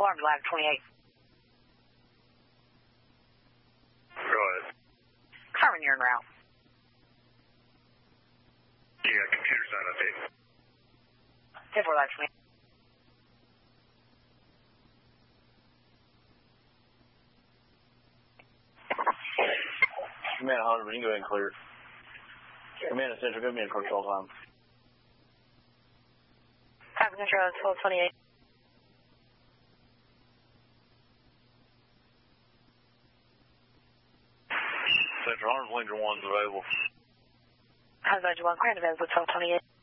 Alarm Lab 28. Go ahead. Carmen, you're en route. Yeah, computer's not updated. 10-4 Lab 28. Command 100, you can go ahead and clear. Command Central, give me a control time. Traffic control, 1228. Central, 100, Ranger 1's available. How's Ranger 1, current available, 1228.